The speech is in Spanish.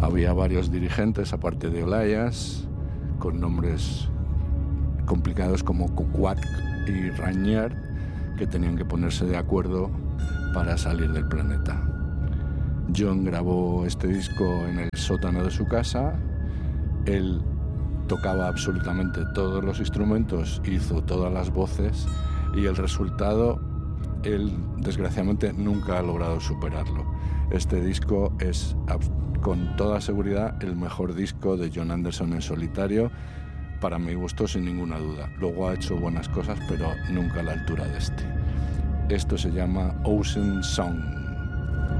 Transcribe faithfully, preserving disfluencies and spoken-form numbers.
Había varios dirigentes, aparte de Olaias, con nombres complicados como Kukwak y Rainier, que tenían que ponerse de acuerdo para salir del planeta. John grabó este disco en el sótano de su casa. Él tocaba absolutamente todos los instrumentos, hizo todas las voces, y el resultado, él desgraciadamente nunca ha logrado superarlo. Este disco es con toda seguridad el mejor disco de Jon Anderson en solitario, para mi gusto, sin ninguna duda. Luego ha hecho buenas cosas, pero nunca a la altura de este. Esto se llama Ocean Song.